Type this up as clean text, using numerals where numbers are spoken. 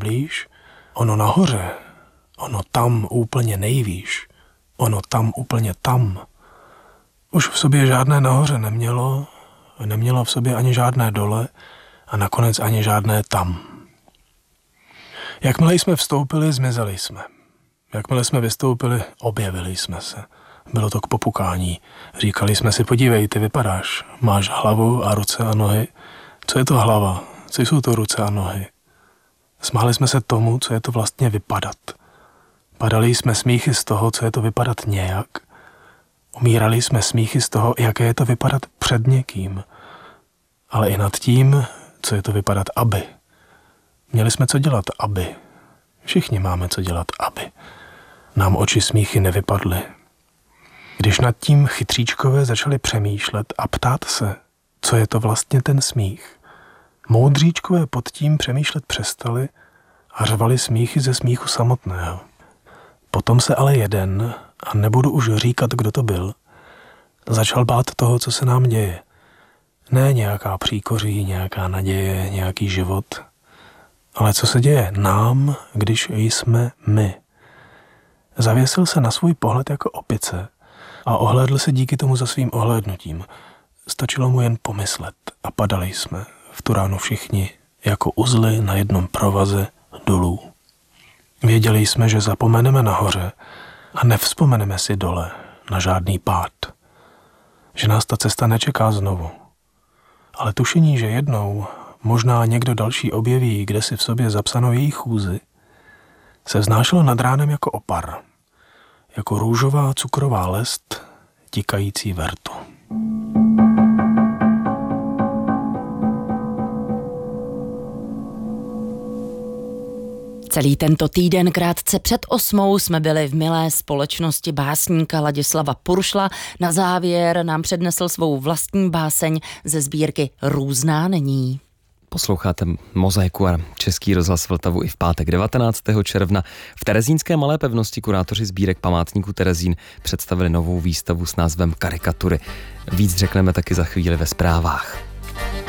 nejblíž, ono nahoře, ono tam úplně nejvýš, ono tam úplně tam, už v sobě žádné nahoře nemělo v sobě ani žádné dole a nakonec ani žádné tam. Jakmile jsme vstoupili, zmizeli jsme. Jakmile jsme vystoupili, objevili jsme se. Bylo to k popukání. Říkali jsme si, podívej, ty vypadáš. Máš hlavu a ruce a nohy. Co je to hlava? Co jsou to ruce a nohy? Smáli jsme se tomu, co je to vlastně vypadat. Padali jsme smíchy z toho, co je to vypadat nějak. Umírali jsme smíchy z toho, jaké je to vypadat před někým. Ale i nad tím, co je to vypadat aby. Měli jsme co dělat aby. Všichni máme co dělat aby. Nám oči smíchy nevypadly. Když nad tím chytříčkové začali přemýšlet a ptát se, co je to vlastně ten smích, moudříčkové pod tím přemýšlet přestali a řvali smíchy ze smíchu samotného. Potom se ale jeden, a nebudu už říkat, kdo to byl, začal bát toho, co se nám děje. Ne nějaká příkoří, nějaká naděje, nějaký život, ale co se děje nám, když jsme my. Zavěsil se na svůj pohled jako opice a ohlédl se díky tomu za svým ohlédnutím. Stačilo mu jen pomyslet a padali jsme v tu ránu všichni jako uzly na jednom provaze dolů. Věděli jsme, že zapomeneme nahoře a nevzpomeneme si dole na žádný pád. Že nás ta cesta nečeká znovu. Ale tušení, že jednou možná někdo další objeví, kde si v sobě zapsanou její chůzi, se vznášelo nad ránem jako opar, jako růžová cukrová lest tikající vertu. Celý tento týden krátce před 8 jsme byli v milé společnosti básníka Ladislava Puršla. Na závěr nám přednesl svou vlastní báseň ze sbírky Různá není. Posloucháte Mozaiku a Český rozhlas Vltavu i v pátek 19. června. V terezínské Malé pevnosti kurátoři sbírek památníku Terezín představili novou výstavu s názvem Karikatury. Víc řekneme taky za chvíli ve zprávách.